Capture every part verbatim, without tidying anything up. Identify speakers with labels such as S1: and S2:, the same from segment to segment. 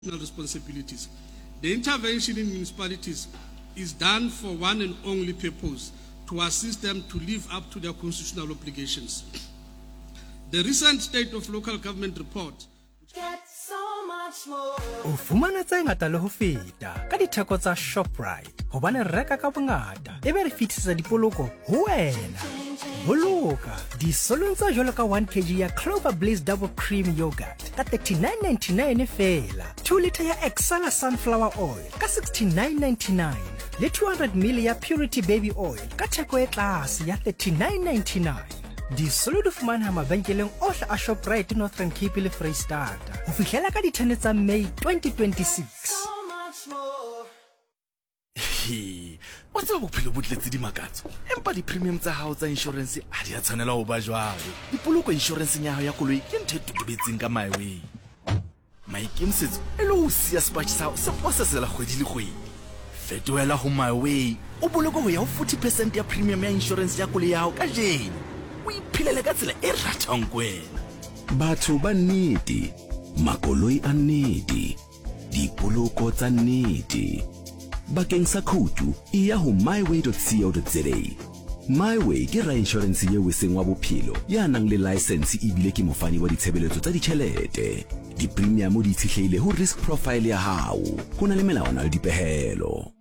S1: responsibilities. The intervention in municipalities is done for one and only purpose, to assist them to live up to their constitutional obligations. The recent State of Local Government report
S2: o fumana tse ngata le ho feta ka ditheko tsa Shoprite hobane re reka ka bongata ebe re fitisa dipoloko ho wena. Boloka disolong tsa jwalo ka one kilogram ya Clover Bliss double cream yogurt ka thirty-nine ninety-nine fela, two litre ya Excella sunflower oil ka sixty-nine ninety-nine, le two hundred milliliters ya Purity baby oil ka theko e tlase ya thirty-nine ninety-nine. Disolo di fumana mabenkeleng ohle a Shoprite Northern Cape le Freystata ho fihlela ka di-ten tsa May twenty twenty-six.
S3: What's up, bophelo bo tletse di makatso? Empa di premium tsa hao tsa insurance a di a tshwanela ho ba jwalo. Dipoloko insurance ya hao ya koloi ke ntho e tobetseng ka my way. Maikemisetso e le ho siya sepatch sa hao se posesela kgwedi le kgwedi. Fetoela ho my way o boloko ho ya ho forty percent ya premium ya insurance ya koloi ya hao ka jeno. O iphilele ka tsela e ratang kwena.
S4: Batho ba nnete, makoloi a nnete, dipoloko tsa nnete. Bakeng sa khoutu iya ho myway dot co dot za. Myway ke ra insurance ye we seng wa bophelo ya nang le license e bile ke mofani wa ditshebeletso tsa ditjhelete. Di premium di tshihlile ho risk profile ya hao, hona le melawana le dipehelo.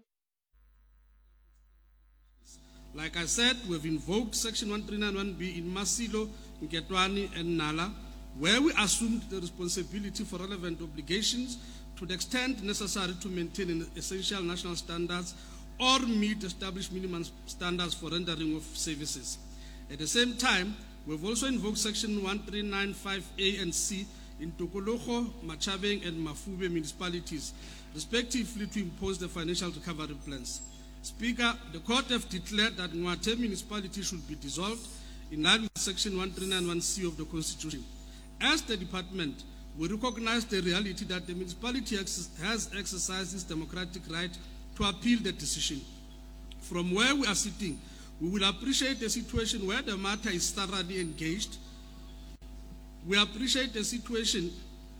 S1: Like I said, we've invoked Section one three nine one B in Masilo, Nketwani, and Nala, where we assumed the responsibility for relevant obligations to the extent necessary to maintain essential national standards or meet established minimum standards for rendering of services. At the same time, we've also invoked Section one three nine five A and C in Tokologo, Machabeng, and Mafube municipalities, respectively, to impose the financial recovery plans. Speaker, the court have declared that Ngwate municipality should be dissolved in line with Section one three nine one C of the Constitution. As the department, we recognize the reality that the municipality has exercised its democratic right to appeal the decision. From where we are sitting, we will appreciate a situation where the matter is thoroughly engaged. We appreciate a situation,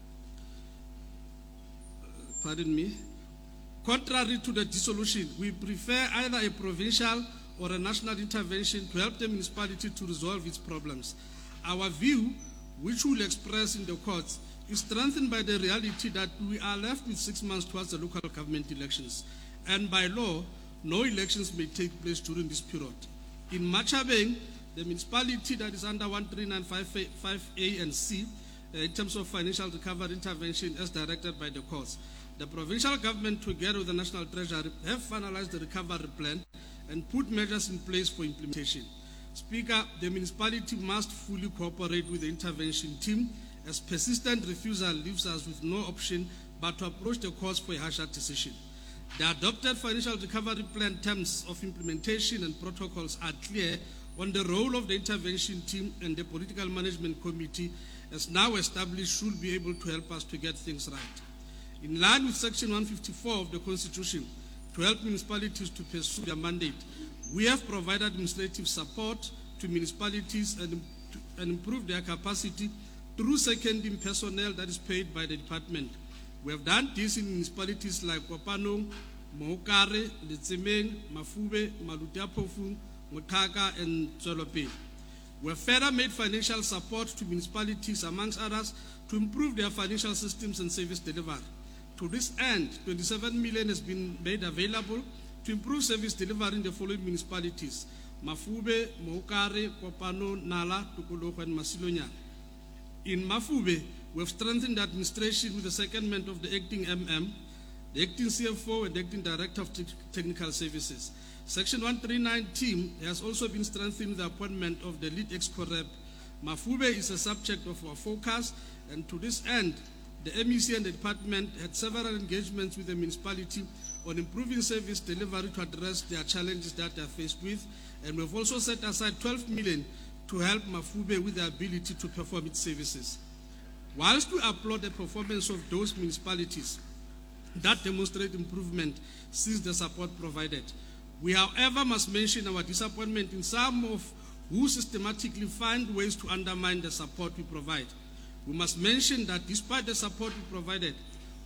S1: pardon me, contrary to the dissolution, we prefer either a provincial or a national intervention to help the municipality to resolve its problems. Our view, which we will express in the courts, is strengthened by the reality that we are left with six months towards the local government elections. And by law, no elections may take place during this period. In Machabeng, the municipality that is under one three nine five A and C, uh, in terms of financial recovery intervention as directed by the courts, the provincial government, together with the National Treasury, have finalized the recovery plan and put measures in place for implementation. Speaker, the municipality must fully cooperate with the intervention team, as persistent refusal leaves us with no option but to approach the courts for a harsher decision. The adopted financial recovery plan terms of implementation and protocols are clear on the role of the intervention team, and the political management committee, as now established, should be able to help us to get things right. In line with Section one fifty-four of the Constitution, to help municipalities to pursue their mandate, we have provided administrative support to municipalities and, and improved their capacity through seconding personnel that is paid by the department. We have done this in municipalities like Wapanong, Mohokare, Letsemeng, Mafube, Malutiapofu, Mokaka, and Tsolope. We have further made financial support to municipalities, amongst others, to improve their financial systems and service delivery. To this end, twenty-seven million has been made available to improve service delivery in the following municipalities: Mafube, Mohokare, Kopano, Nala, Tokologo, and Masilonya. In Mafube, we have strengthened the administration with the secondment of the acting M M, the acting C F O, and the acting Director of Te Technical Services. Section one three nine team has also been strengthened with the appointment of the lead exco rep. Mafube is a subject of our focus, and to this end, the M E C and the department had several engagements with the municipality on improving service delivery to address their challenges that they are faced with, and we've also set aside twelve million to help Mafube with the ability to perform its services. Whilst we applaud the performance of those municipalities that demonstrate improvement since the support provided, we however must mention our disappointment in some of who systematically find ways to undermine the support we provide. We must mention that despite the support we provided,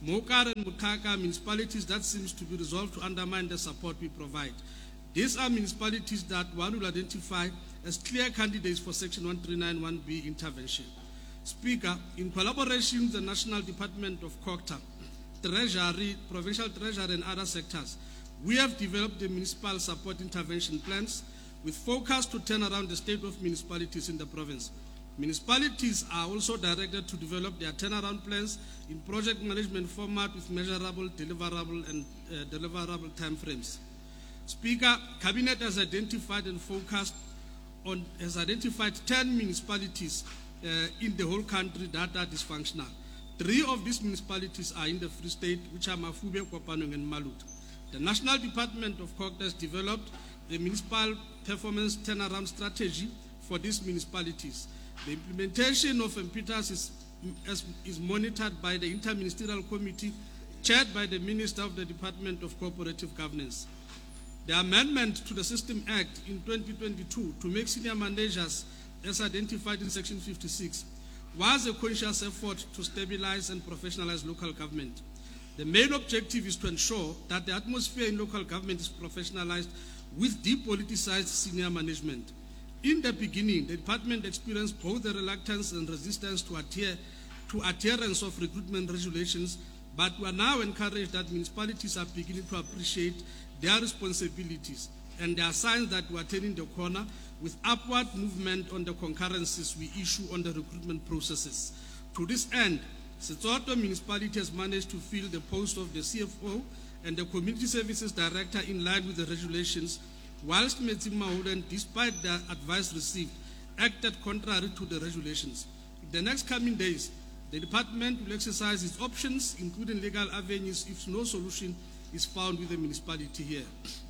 S1: Mokar and Mukaka municipalities that seems to be resolved to undermine the support we provide. These are municipalities that one will identify as clear candidates for Section one three nine one B intervention. Speaker, in collaboration with the National Department of COGTA, Treasury, Provincial Treasury and other sectors, we have developed the municipal support intervention plans with focus to turn around the state of municipalities in the province. Municipalities are also directed to develop their turnaround plans in project management format with measurable, deliverable, and uh, deliverable timeframes. Speaker, Cabinet has identified and focused on, has identified ten municipalities uh, in the whole country that are dysfunctional. Three of these municipalities are in the Free State, which are Mafube, Kopanong, and Malut. The National Department of COGTA has developed a municipal performance turnaround strategy for these municipalities. The implementation of M P T A S is, is, is monitored by the Interministerial Committee chaired by the Minister of the Department of Cooperative Governance. The amendment to the System Act in twenty twenty-two to make senior managers as identified in Section fifty-six was a conscious effort to stabilize and professionalize local government. The main objective is to ensure that the atmosphere in local government is professionalized with depoliticized senior management. In the beginning, the department experienced both the reluctance and resistance to adhere to adherence of recruitment regulations, but we are now encouraged that municipalities are beginning to appreciate their responsibilities, and there are signs that we are turning the corner with upward movement on the concurrencies we issue on the recruitment processes. To this end, Setsoto municipality has managed to fill the post of the C F O and the Community Services Director in line with the regulations, whilst Metsi Maholen, despite the advice received, acted contrary to the regulations. In the next coming days, the department will exercise its options, including legal avenues, if no solution is found with the municipality here.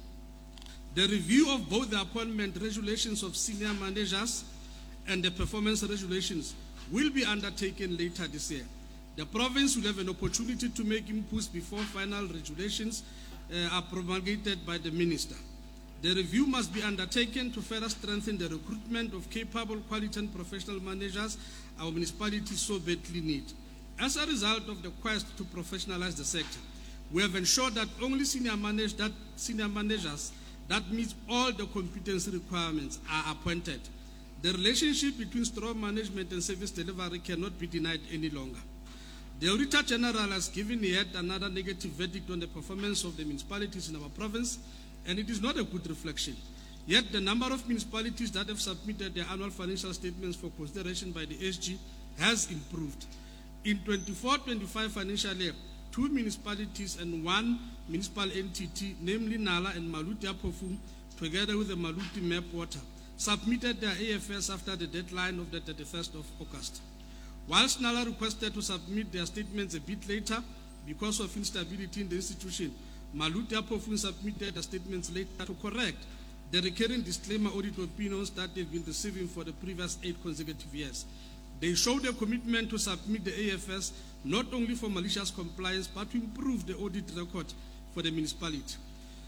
S1: The review of both the appointment regulations of senior managers and the performance regulations will be undertaken later this year. The province will have an opportunity to make inputs before final regulations uh, are promulgated by the minister. The review must be undertaken to further strengthen the recruitment of capable, quality and professional managers our municipalities so badly need. As a result of the quest to professionalize the sector, we have ensured that only senior, manage, that senior managers that meet all the competency requirements are appointed. The relationship between strong management and service delivery cannot be denied any longer. The Auditor General has given yet another negative verdict on the performance of the municipalities in our province, and it is not a good reflection. Yet the number of municipalities that have submitted their annual financial statements for consideration by the S G has improved. In twenty-four twenty-five financial year, two municipalities and one municipal entity, namely Nala and Maluti Apofu, together with the Maluti Map Water, submitted their A F S after the deadline of the thirty-first of August. Whilst Nala requested to submit their statements a bit later because of instability in the institution, Maluti Apofu submitted the statements later to correct the recurring disclaimer audit opinions that they've been receiving for the previous eight consecutive years. They showed a commitment to submit the A F S not only for malicious compliance, but to improve the audit record for the municipality.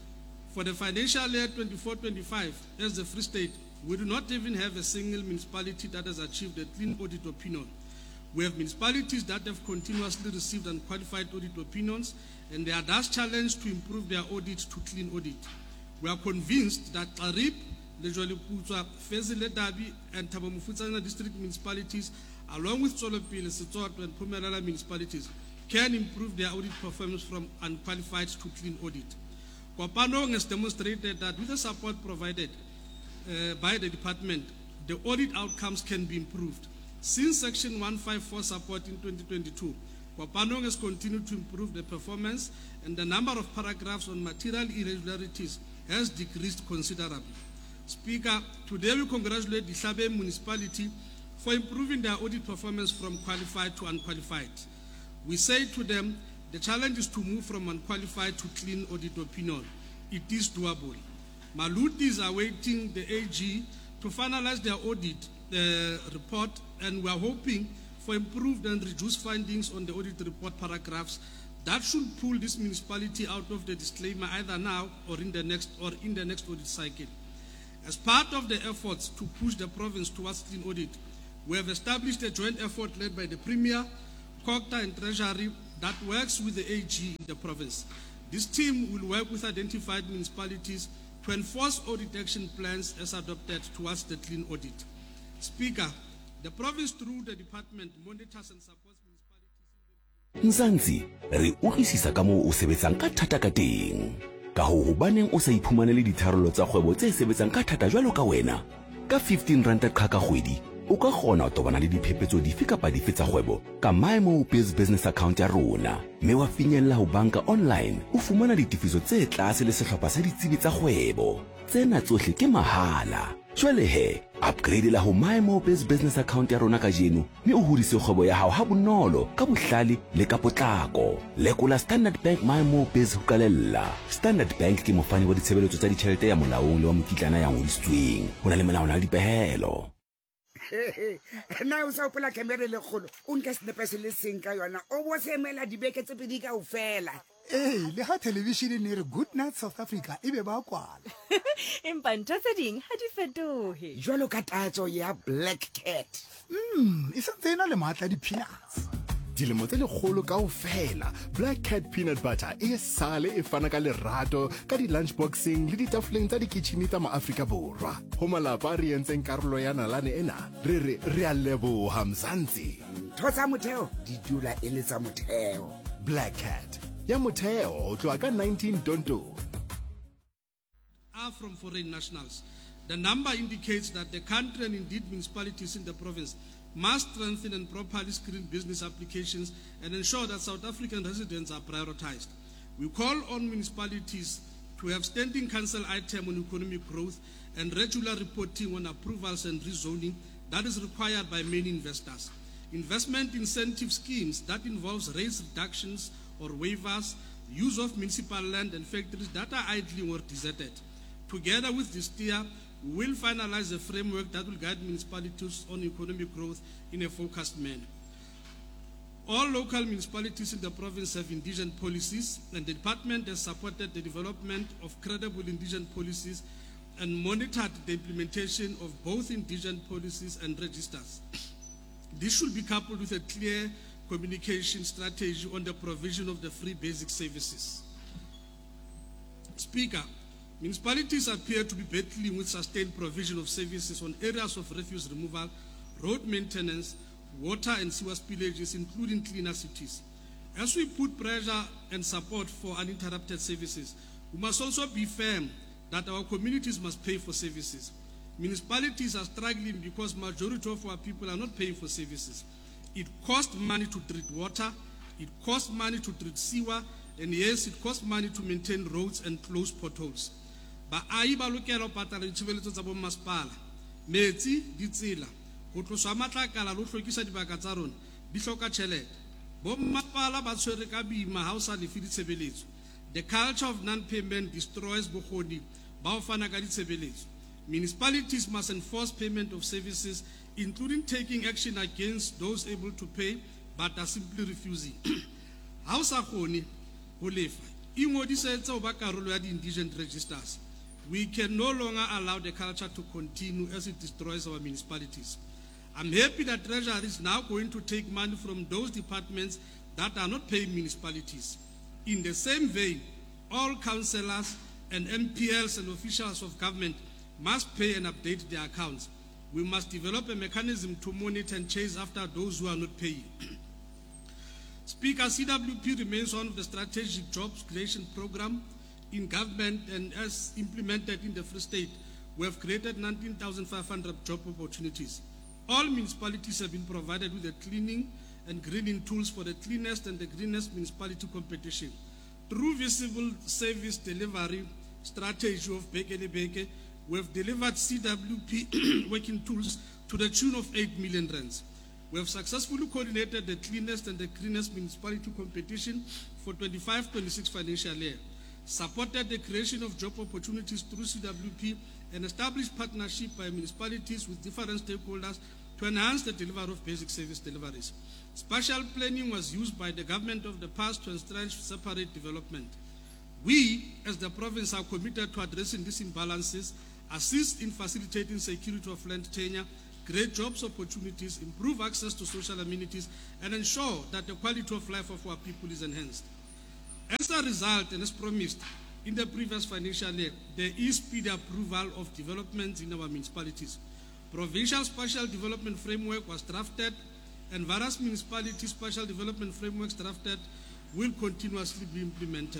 S1: For the financial year twenty-four twenty-five, as the Free State, we do not even have a single municipality that has achieved a clean audit opinion. We have municipalities that have continuously received unqualified audit opinions, and they are thus challenged to improve their audit to clean audit. We are convinced that Arip, Lejwale Putswa, Fezile Dabi, and Thabo Mofutsana district municipalities, along with Tsolopele, Setsoto, and Phumelela municipalities, can improve their audit performance from unqualified to clean audit. Kopanong has demonstrated that with the support provided uh, by the department, the audit outcomes can be improved. Since Section one fifty-four support in twenty twenty-two, Kopanong has continued to improve the performance, and the number of paragraphs on material irregularities has decreased considerably. Speaker, today we congratulate the Hlabe municipality for improving their audit performance from qualified to unqualified. We say to them, the challenge is to move from unqualified to clean audit opinion. It is doable. Maluti is awaiting the A G to finalize their audit uh, report, and we are hoping for improved and reduced findings on the audit report paragraphs that should pull this municipality out of the disclaimer either now or in the next or in the next audit cycle. As part of the efforts to push the province towards clean audit, we have established a joint effort led by the Premier, COGTA and Treasury that works with the A G in the province. This team will work with identified municipalities to enforce audit action plans as adopted towards the clean audit. Speaker, the province through the department monitors and supports municipalities.
S4: Mzansi, re utlwisisa ka moo o sebetsang ka thata ka teng. Ka ho hobaneng o sa iphumanele ditharollo tsa kgwebo tse sebetsang ka thata jwalo ka wena. Ka fifteen rand ka ka kgwedi, o ka kgona ho tobana le diphephetso dife kapa dife tsa kgwebo ka MyMobiz business account ya rona. Mme wa finyella ho banka online, o fumana ditifiso tse tlase le sehlopha sa ditsebi tsa kgwebo. Tsena tsohle ke mahala. Jwale he, upgrade la ho MyMobiz business account ya rona ka jeno, mme o hodise kgwebo ya hao ha bonolo ka bohlale le ka potlako. Lekola Standard Bank MyMobiz ho qalella. Standard Bank ke mofani wa ditshebeletso tsa ditjhelete ya molaong le wa mokitlana ya ngodisitsweng. Ho na le melao le dipehelo.
S5: Na o sa opela camera le kholo o nka snepe se le seng ka yona o bo se emela dibeke tse pedi ka ofela.
S6: Eh le ha television ne re Good Night South Africa e be ba kwala
S7: empa ntho tse ding ha di fetohe
S5: jwalo ka tatso ya Black Cat.
S6: mm e sentse ena le matla di peanuts
S3: dilemo tse le kgolo ka ofela. Black Cat peanut butter e sale e fana ka lerato ka di lunchboxing le ditafoleng tsa dikitchene tsa maAfrika Borwa. Ho malapa re entseng karolo ya nalane ena re re re a leboha Mzansi.
S5: Ntho tsa motheo di dula e le tsa motheo.
S3: Black Cat ya motheo ho tloha ka nineteen tonto.
S1: Are from foreign nationals. The number indicates that the country and indeed municipalities in the province must strengthen and properly screen business applications and ensure that South African residents are prioritized. We call on municipalities to have standing council item on economic growth and regular reporting on approvals and rezoning that is required by many investors. Investment incentive schemes that involves rates reductions or waivers, use of municipal land and factories that are idling or deserted. Together with this tier, we will finalize a framework that will guide municipalities on economic growth in a focused manner. All local municipalities in the province have indigent policies, and the department has supported the development of credible indigent policies and monitored the implementation of both indigent policies and registers. This should be coupled with a clear communication strategy on the provision of the free basic services. Speaker, municipalities appear to be battling with sustained provision of services on areas of refuse removal, road maintenance, water and sewer spillages, including cleaner cities. As we put pressure and support for uninterrupted services, we must also be firm that our communities must pay for services. Municipalities are struggling because majority of our people are not paying for services. It costs money to treat water, it costs money to treat sewer, and yes, it costs money to maintain roads and close potholes. Baahi ba lokela ho patala ditshebeletso tsa bommasepala, metsi, ditsela, ho tloswa matlakala le ho hlwekisa dibaka tsa rona di hloka tjhelete. Bommasepala ba tshwere ka boima ha o sa lefe ditshebeletso. The culture of non-payment destroys bokgoni ba ho fana ka ditshebeletso. Municipalities must enforce payment of services, including taking action against those able to pay but are simply refusing. Ha o sa kgone ho lefa, ingodisetse ho ba karolo ya di-indigent registers. We can no longer allow the culture to continue as it destroys our municipalities. I'm happy that Treasury is now going to take money from those departments that are not paying municipalities. In the same vein, all councillors and M P Ls and officials of government must pay and update their accounts. We must develop a mechanism to monitor and chase after those who are not paying. Speaker, C W P remains one of the strategic jobs creation program in government, and as implemented in the Free State, we have created nineteen thousand five hundred job opportunities. All municipalities have been provided with the cleaning and greening tools for the cleanest and the greenest municipality competition. Through visible service delivery strategy of Bekele Beke, we have delivered C W P working tools to the tune of eight million rands. We have successfully coordinated the cleanest and the greenest municipality competition for twenty-five twenty-six financial year, supported the creation of job opportunities through C W P, and established partnership by municipalities with different stakeholders to enhance the delivery of basic service deliveries. Spatial planning was used by the government of the past to entrench separate development. We, as the province, are committed to addressing these imbalances, assist in facilitating security of land tenure, create jobs opportunities, improve access to social amenities, and ensure that the quality of life of our people is enhanced. As a result, and as promised, in the previous financial year, there is speedy approval of developments in our municipalities. Provincial Spatial Development Framework was drafted, and various municipality spatial development frameworks drafted will continuously be implemented.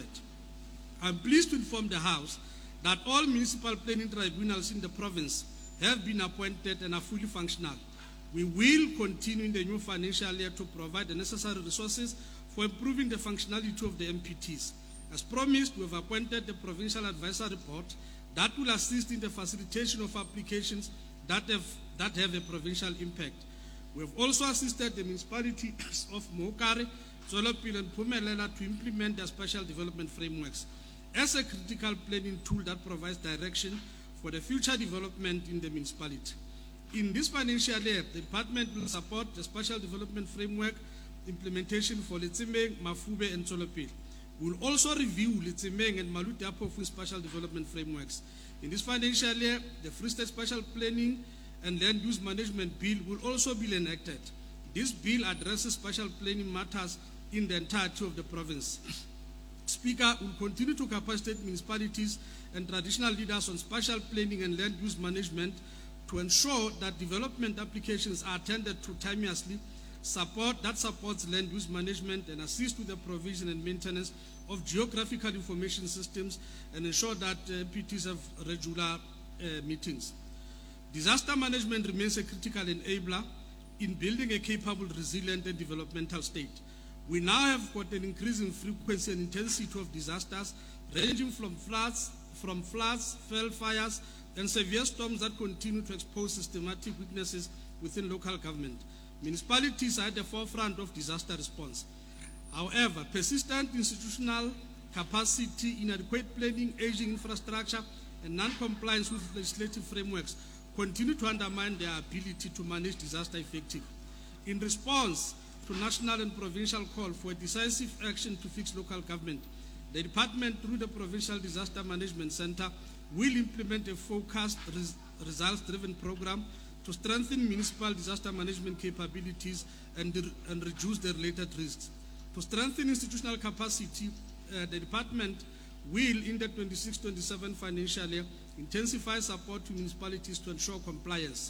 S1: I'm pleased to inform the House that all municipal planning tribunals in the province have been appointed and are fully functional. We will continue in the new financial year to provide the necessary resources for improving the functionality of the M P Ts. As promised, we have appointed the Provincial Advisory Board that will assist in the facilitation of applications that have, that have a provincial impact. We have also assisted the municipalities of Mokare, Tswelopele, and Phumelela to implement their special development frameworks as a critical planning tool that provides direction for the future development in the municipality. In this financial year, the department will support the special development framework implementation for Letsimeng, Mafube, and Tswelopele. We will also review Letsimeng and Maluti Apofu special development frameworks. In this financial year, the Free State Special Planning and Land Use Management Bill will also be enacted. This bill addresses special planning matters in the entirety of the province. Speaker, will continue to capacitate municipalities and traditional leaders on spatial planning and land use management to ensure that development applications are attended to timeously, support that supports land use management, and assist with the provision and maintenance of geographical information systems, and ensure that uh, P Ts have regular uh, meetings. Disaster management remains a critical enabler in building a capable, resilient, and developmental state. We now have got an increasing frequency and intensity of disasters, ranging from floods, from floods, fell fires, and severe storms that continue to expose systematic weaknesses within local government. Municipalities are at the forefront of disaster response. However, persistent institutional capacity, inadequate planning, aging infrastructure, and non-compliance with legislative frameworks continue to undermine their ability to manage disaster effectively. In response to national and provincial call for a decisive action to fix local government, the department, through the Provincial Disaster Management Center, will implement a focused, res results-driven program to strengthen municipal disaster management capabilities and, and reduce the related risks. To strengthen institutional capacity, uh, the department will, in the twenty-six twenty-seven financial year, intensify support to municipalities to ensure compliance.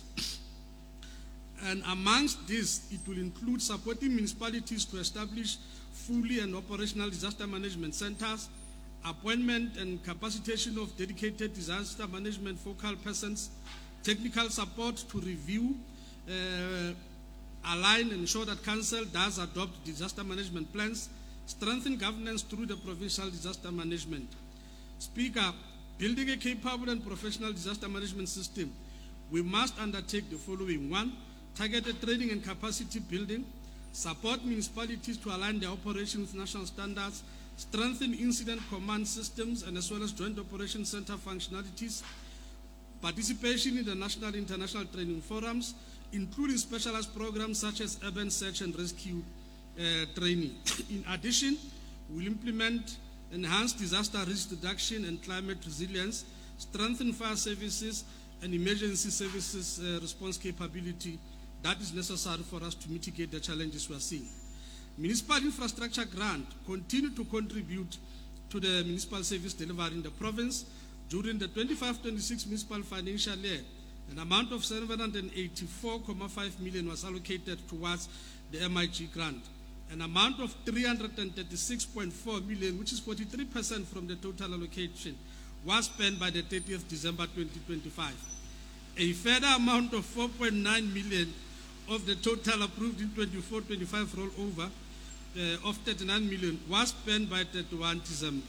S1: And amongst this, it will include supporting municipalities to establish fully and operational disaster management centers, appointment and capacitation of dedicated disaster management focal persons, technical support to review, uh, align and ensure that council does adopt disaster management plans, strengthen governance through the provincial disaster management. Speaker, building a capable and professional disaster management system, we must undertake the following. One, targeted training and capacity building, support municipalities to align their operations with national standards, strengthen incident command systems, and as well as joint operations center functionalities, participation in the national and international training forums, including specialized programs such as urban search and rescue uh, training. In addition, we'll implement enhanced disaster risk reduction and climate resilience, strengthen fire services and emergency services uh, response capability that is necessary for us to mitigate the challenges we are seeing. Municipal infrastructure grant continue to contribute to the municipal service delivery in the province. During the twenty-five twenty-six municipal financial year, an amount of seven hundred eighty-four point five million was allocated towards the M I G grant. An amount of three hundred thirty-six point four million, which is forty-three percent from the total allocation, was spent by the thirtieth December twenty twenty-five. A further amount of four point nine million of the total approved in twenty-four twenty-five rollover uh, of thirty-nine million was spent by thirty-first December.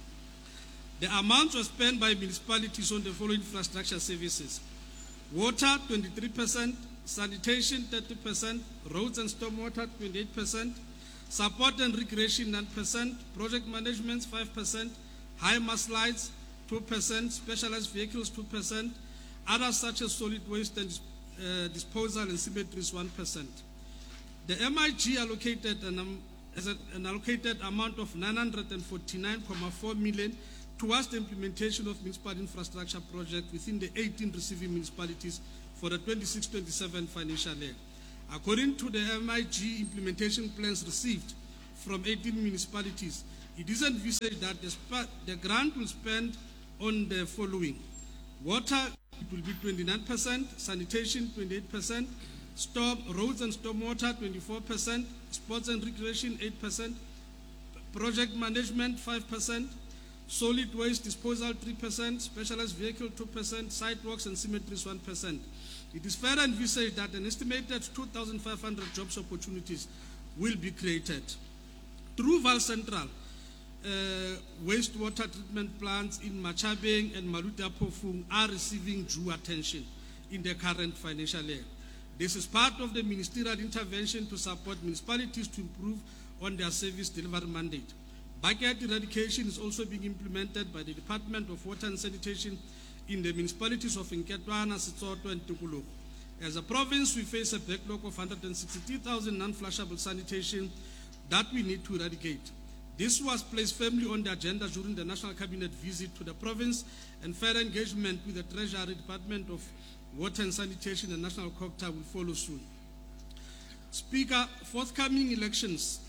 S1: The amount was spent by municipalities on the following infrastructure services: water, twenty-three percent, sanitation, thirty percent, roads and stormwater, twenty-eight percent, support and recreation, nine percent, project management, five percent, high mass lights, two percent, specialized vehicles, two percent, others such as solid waste and uh, disposal and cemeteries, one percent. The M I G allocated an, um, as a, an allocated amount of nine hundred forty-nine point four million towards the implementation of municipal infrastructure projects within the eighteen receiving municipalities for the twenty-six twenty-seven financial year. According to the M I G implementation plans received from eighteen municipalities, it is envisaged that the, the grant will spend on the following: water, it will be twenty-nine percent, sanitation, twenty-eight percent, storm, roads and stormwater, twenty-four percent, sports and recreation, eight percent, project management, five percent, solid waste disposal, three percent, specialized vehicle, two percent, sidewalks and cemeteries, one percent. It is further envisaged that an estimated two thousand five hundred jobs opportunities will be created. Through Val Central, uh, wastewater treatment plants in Machabeng and Maluta Pofung are receiving due attention in the current financial year. This is part of the ministerial intervention to support municipalities to improve on their service delivery mandate. Bucket eradication is also being implemented by the Department of Water and Sanitation in the municipalities of Nketwana, Setsotho, and Tukuluku. As a province, we face a backlog of one hundred sixty-three thousand non-flushable sanitation that we need to eradicate. This was placed firmly on the agenda during the National Cabinet visit to the province, and further engagement with the Treasury, Department of Water and Sanitation and National COGTA will follow soon. Speaker, forthcoming elections.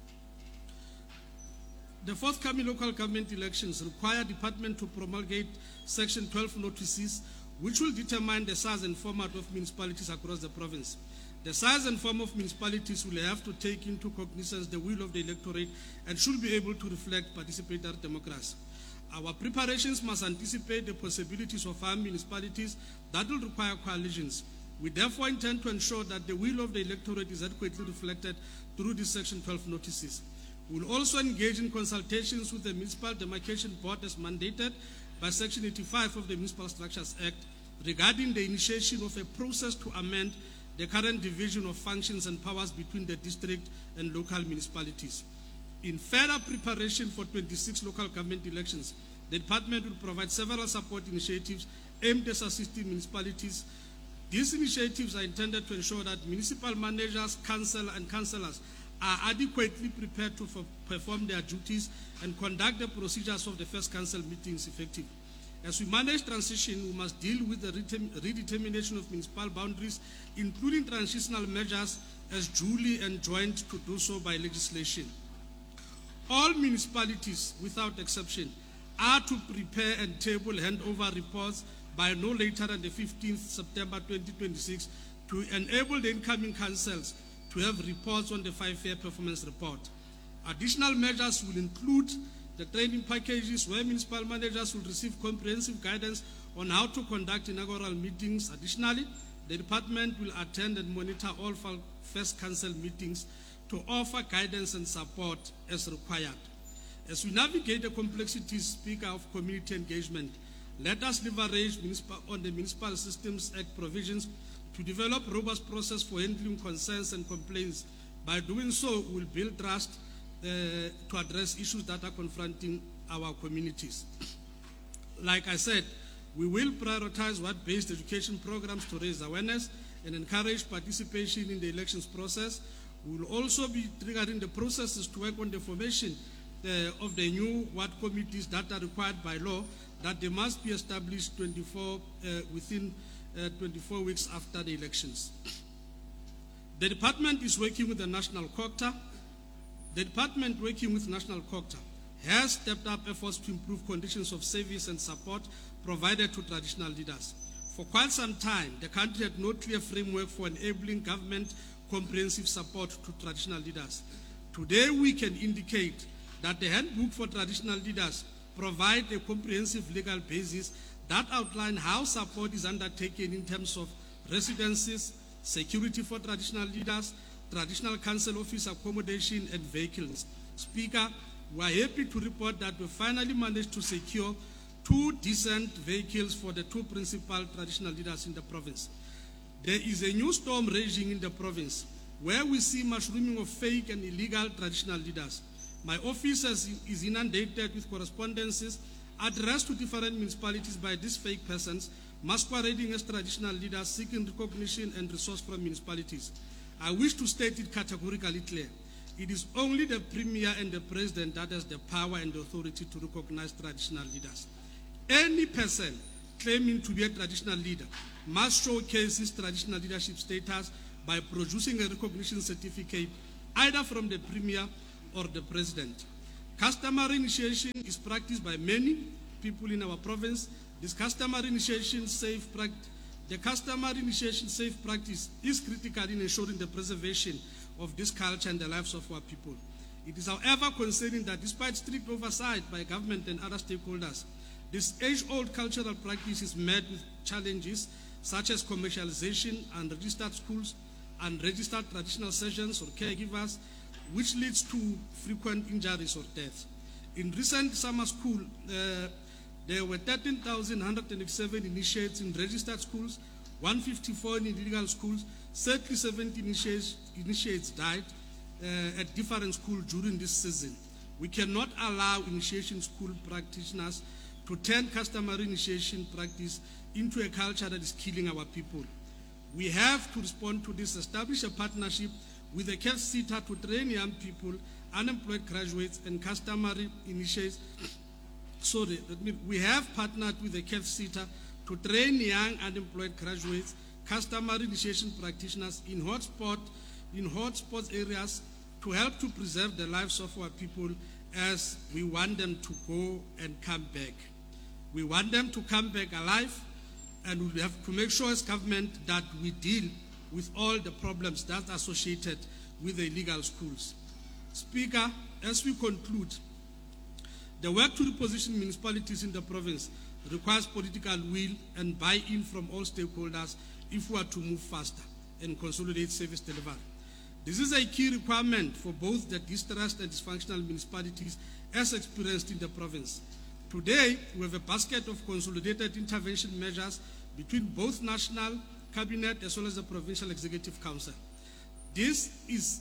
S1: The forthcoming local government elections require Department to promulgate Section twelve notices, which will determine the size and format of municipalities across the province. The size and form of municipalities will have to take into cognizance the will of the electorate and should be able to reflect participatory democracy. Our preparations must anticipate the possibilities of our municipalities that will require coalitions. We therefore intend to ensure that the will of the electorate is adequately reflected through these Section twelve notices. We will also engage in consultations with the Municipal Demarcation Board as mandated by Section eighty-five of the Municipal Structures Act regarding the initiation of a process to amend the current division of functions and powers between the district and local municipalities. In further preparation for twenty-six local government elections, the department will provide several support initiatives aimed at assisting municipalities. These initiatives are intended to ensure that municipal managers, council, and councillors are adequately prepared to perform their duties and conduct the procedures of the first council meetings effectively. As we manage transition, we must deal with the redetermination of municipal boundaries, including transitional measures, as duly enjoined to do so by legislation. All municipalities, without exception, are to prepare and table handover reports by no later than the fifteenth of September twenty twenty-six to enable the incoming councils to have reports on the five-year performance report. Additional measures will include the training packages where municipal managers will receive comprehensive guidance on how to conduct inaugural meetings. Additionally, the department will attend and monitor all first council meetings to offer guidance and support as required. As we navigate the complexities, Speaker, of community engagement, let us leverage municipal, on the Municipal Systems Act provisions to develop robust process for handling concerns and complaints. By doing so, we will build trust uh, to address issues that are confronting our communities. Like I said, we will prioritize word-based education programs to raise awareness and encourage participation in the elections process. We will also be triggering the processes to work on the formation uh, of the new ward committees that are required by law, that they must be established twenty-four, uh, within uh, twenty-four weeks after the elections. The department is working with the National COGTA. The department working with National COGTA has stepped up efforts to improve conditions of service and support provided to traditional leaders. For quite some time, the country had no clear framework for enabling government comprehensive support to traditional leaders. Today, we can indicate that the Handbook for Traditional Leaders provide a comprehensive legal basis that outline how support is undertaken in terms of residences, security for traditional leaders, traditional council office accommodation, and vehicles. Speaker, we are happy to report that we finally managed to secure two decent vehicles for the two principal traditional leaders in the province. There is a new storm raging in the province where we see mushrooming of fake and illegal traditional leaders. My office is inundated with correspondences addressed to different municipalities by these fake persons masquerading as traditional leaders seeking recognition and resource from municipalities. I wish to state it categorically clear. It is only the Premier and the President that has the power and the authority to recognize traditional leaders. Any person claiming to be a traditional leader must showcase his traditional leadership status by producing a recognition certificate either from the Premier or the President. Customary initiation is practiced by many people in our province. This customary initiation safe practice, the customary initiation safe practice is critical in ensuring the preservation of this culture and the lives of our people. It is, however, concerning that despite strict oversight by government and other stakeholders, this age-old cultural practice is met with challenges such as commercialization, unregistered schools, unregistered traditional sessions or caregivers, which leads to frequent injuries or deaths. In recent summer school, uh, there were thirteen thousand one hundred eighty-seven initiates in registered schools, one hundred fifty-four in illegal schools, sadly seventy initiates, initiates died uh, at different schools during this season. We cannot allow initiation school practitioners to turn customary initiation practice into a culture that is killing our people. We have to respond to this, establish a partnership with the C A F C E T A to train young people, unemployed graduates, and customary initiates. Sorry, we have partnered with the C A F C E T A to train young unemployed graduates, customary initiation practitioners in hotspot, in hotspots areas to help to preserve the lives of our people as we want them to go and come back. We want them to come back alive, and we have to make sure as government that we deal with all the problems that are associated with the illegal schools. Speaker, as we conclude, the work to reposition municipalities in the province requires political will and buy-in from all stakeholders if we are to move faster and consolidate service delivery. This is a key requirement for both the distressed and dysfunctional municipalities as experienced in the province. Today, we have a basket of consolidated intervention measures between both national cabinet as well as the provincial executive council. This is,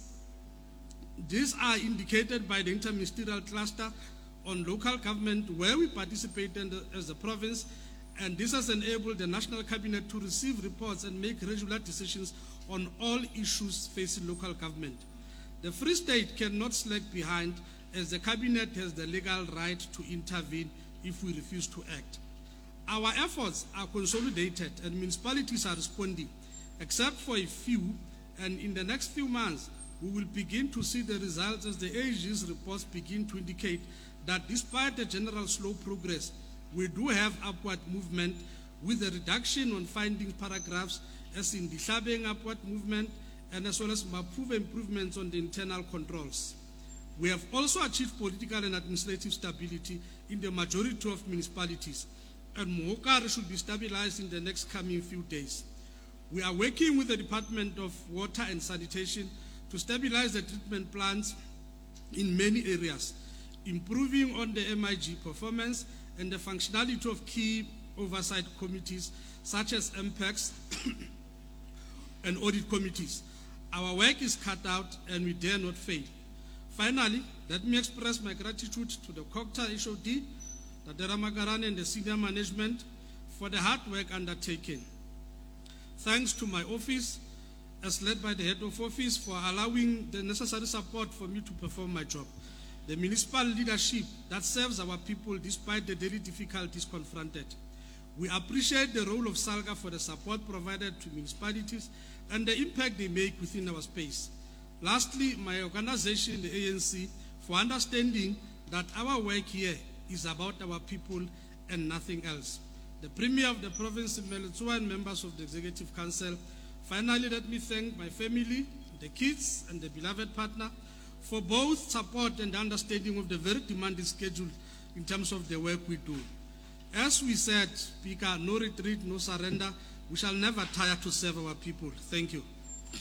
S1: these are indicated by the interministerial cluster on local government where we participated as a province, and this has enabled the national cabinet to receive reports and make regular decisions on all issues facing local government. The Free State cannot slack behind as the cabinet has the legal right to intervene if we refuse to act. Our efforts are consolidated and municipalities are responding, except for a few, and in the next few months, we will begin to see the results as the A G's reports begin to indicate that despite the general slow progress, we do have upward movement with a reduction on finding paragraphs as in the Hlabeng upward movement and as well as Mapuve improvements on the internal controls. We have also achieved political and administrative stability in the majority of municipalities, and Mohokare should be stabilized in the next coming few days. We are working with the Department of Water and Sanitation to stabilize the treatment plants in many areas, improving on the M I G performance and the functionality of key oversight committees such as M P E Cs and audit committees. Our work is cut out and we dare not fail. Finally, let me express my gratitude to the Kokta H O D, the Magarane and the senior management for the hard work undertaken. Thanks to my office, as led by the head of office, for allowing the necessary support for me to perform my job. The municipal leadership that serves our people despite the daily difficulties confronted. We appreciate the role of SALGA for the support provided to municipalities and the impact they make within our space. Lastly, my organization, the A N C, for understanding that our work here is about our people and nothing else. The Premier of the province, Melitsua, and members of the Executive Council. Finally, let me thank my family, the kids, and the beloved partner for both support and understanding of the very demanding schedule in terms of the work we do. As we said, Speaker, no retreat, no surrender. We shall never tire to serve our people. Thank you.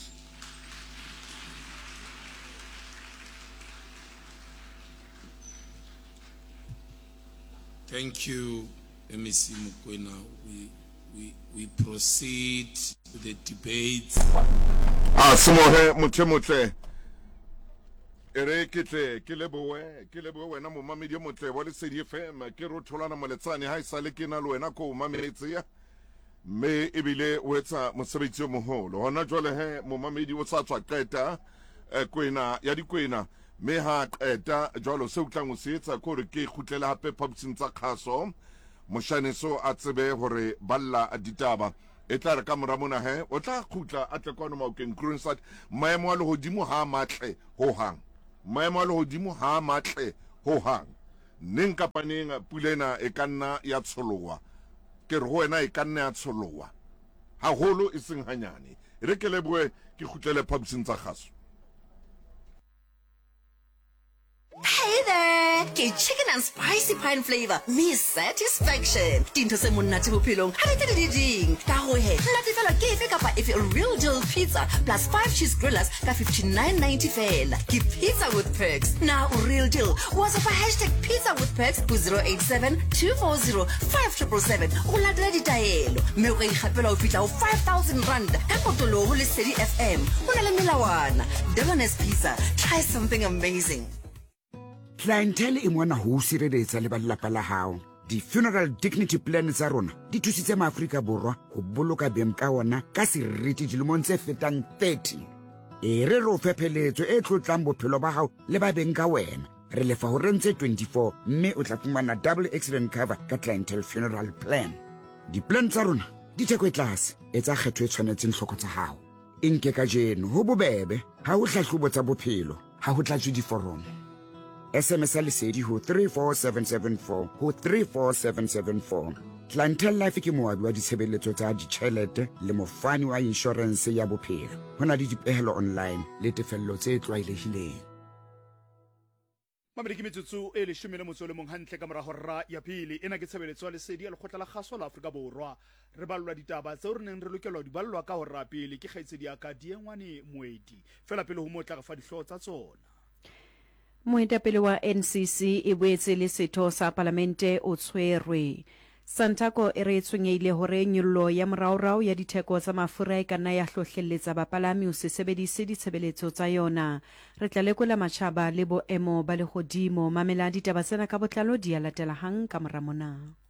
S8: Thank you, M E C Mokoena. We, we, we proceed with the debate.
S9: Ah, Simohe, Muche Muche. Ere kete, kilebowe, kilebowe na mumami di muche, wali C D F M, kiro cholana maletsani, hai saliki na luena ko umami netsiya. Me ibile wetsa musabitio muho. Lohana jwale he, mumami di wotsa twa kaita, kwena, yadi kwena. Me ha eta jwalo se utlang o se etsa kore ke khutlela hape phabtsing tsa khaso moshaneso a tsebe hore balla a ditaba e tla re ka mora mona he o tla khutla a tle kwano Maokeng Kroonstad maemo a lehodimo ha matle ho hang maemo a lehodimo ha matle ho hang neng kapa neng pulena e kanna ya tsholowa ke re ho wena e kanna ya tsholowa haholo e seng hanyane re ke leboe ke khutlele phabusing tsa kgaso.
S10: Hey there! Ke chicken and spicy pine flavor. Me satisfaction. Dinto se monate bophelong. Ha re di ding. Ka ho he. Natefela ke efe kapa efe real deal pizza plus five cheese grillers ka fifty-nine ninety fela. Ke pizza with perks. Now real deal. WhatsApp hashtag pizza with perks to zero eight seven two four zero five seven seven. O latela ditaelo. Me o ka ikgapela o fitla o five thousand rand. Ka potolo ho Lesedi F M. Ho na le melawana. Delones Pizza. Try something amazing.
S5: Clientele e mona ho sireletsa le ba lelapa la hao. Di-funeral dignity plan tsa rona di thusitse maAfrika Borwa ho boloka beng ka ona ka seriti dilemong tse fetang thirty. E re re o fepheletso e tlotlang bophelo ba hao le ba beng ka wena. Re lefa ho rentse twenty-four mme o tla fumana double accident cover ka clientele funeral plan. Di-plan tsa rona di theko e tlase e tsa kgetho e tshwanetseng hloko tsa hao. E nke ka jeno ho bobebe ha ho hlahlobo tsa bophelo ha ho tlatswe diforomo. S M S Lesedi ho three four seven seven four ho three four seven seven four. Clientele Life ke moabi wa ditshebeletso tsa ditjhelete le mofani wa insurance ya bophelo. Ho na le dipehelo online le tefello tse tlwaelehileng.
S3: Mamedi ke metsotso e leshome le motso le mong hantle ka mora hora ya pele ena ke tshebeletso ya Lesedi ya lekgotla la kgaso la Afrika Borwa. Re ballwa ditaba tse re neng re lokela di ballwa ka hora pele ke kgaitsedi ya ka Diengwane Moedi. Fela pele ho motla ga fa dihloho tsa tsona.
S11: Moetapele wa N C C e boetse le setho sa palamente o tshwerwe. Santako e re tshwenyeile hore nyollo ya moraorao ya ditheko tsa mafura e kana ya hlohlelletsa bapalami ho se sebedise ditshebeletso tsa yona. Re tla lekola matjhaba le boemo ba lehodimo. Mamela ditaba tsena ka botlalo di a latela hang ka mora mona.